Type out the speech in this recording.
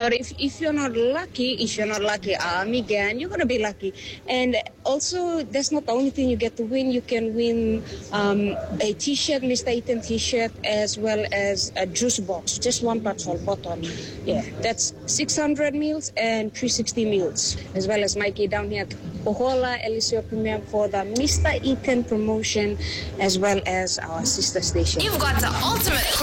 But if you're not lucky, again, you're going to be lucky. And also, that's not the only thing you get to win. You can win a T-shirt, Mr. Eaton T-shirt, as well as a juice box, just one bottle. Yeah, that's 600 meals and 360 meals, as well as Mikey down here at Pohola, Eliseo Premium for the Mr. Eaton promotion, as well as our sister station. You've got the ultimate